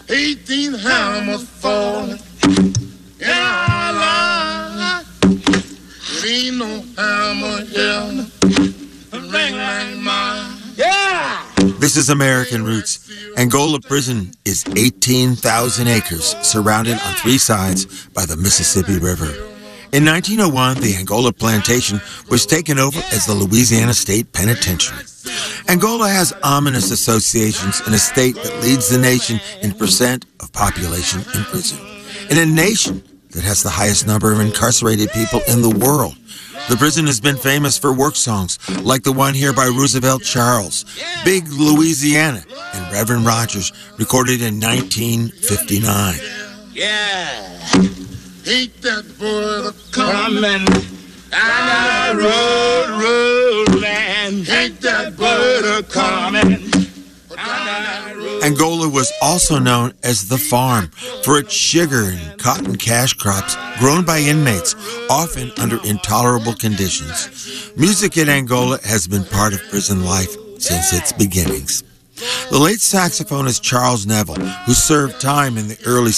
18 hammers falling in our line. There ain't no hammer here to ring like mine. Yeah! This is American Roots. Angola Prison is 18,000 acres surrounded on three sides by the Mississippi River. In 1901, the Angola Plantation was taken over as the Louisiana State Penitentiary. Angola has ominous associations in a state that leads the nation in percent of population in prison. In a nation that has the highest number of incarcerated people in the world. The prison has been famous for work songs like the one here by Roosevelt Charles, Big Louisiana, and Reverend Rogers, recorded in 1959. Yeah. Ain't that boy coming down the road, man. Ain't that boy coming. Angola was also known as the farm for its sugar and cotton cash crops grown by inmates, often under intolerable conditions. Music in Angola has been part of prison life since its beginnings. The late saxophonist Charles Neville, who served time in the early